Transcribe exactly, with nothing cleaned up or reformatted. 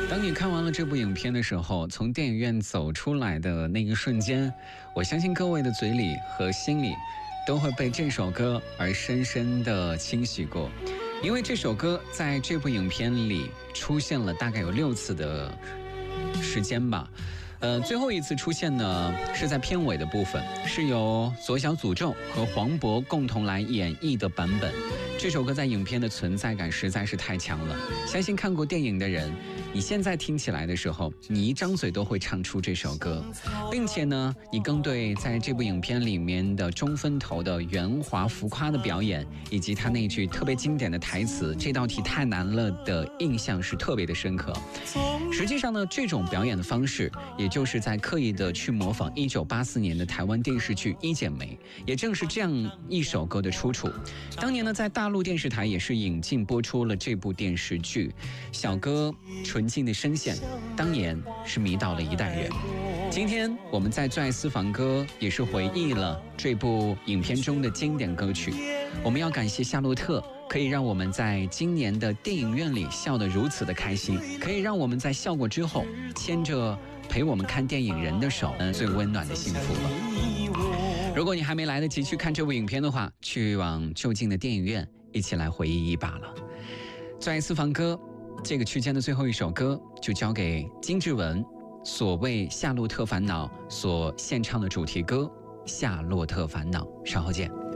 当你看完了这部影片的时候，从电影院走出来的那一瞬间，我相信各位的嘴里和心里都会被这首歌而深深地清洗过，因为这首歌在这部影片里出现了大概有六次的时间吧。呃，最后一次出现呢，是在片尾的部分，是由左小诅咒和黄渤共同来演绎的版本。这首歌在影片的存在感实在是太强了，相信看过电影的人，你现在听起来的时候，你一张嘴都会唱出这首歌，并且呢，你更对在这部影片里面的中分头的圆滑浮夸的表演，以及他那句特别经典的台词“这道题太难了”的印象是特别的深刻。实际上呢，这种表演的方式，也就是在刻意的去模仿一九八四年的台湾电视剧《一剪梅》，也正是这样一首歌的出处。当年呢，在大陆电视台也是引进播出了这部电视剧，小歌纯净的声线，当年是迷倒了一代人。今天我们在最爱私房歌也是回忆了这部影片中的经典歌曲。我们要感谢夏洛特，可以让我们在今年的电影院里笑得如此的开心，可以让我们在笑过之后牵着陪我们看电影人的手，最温暖的幸福了。如果你还没来得及去看这部影片的话，去往就近的电影院一起来回忆一把了。最爱私房歌这个区间的最后一首歌就交给金志文所为夏洛特烦恼所献唱的主题歌《夏洛特烦恼》，稍后见。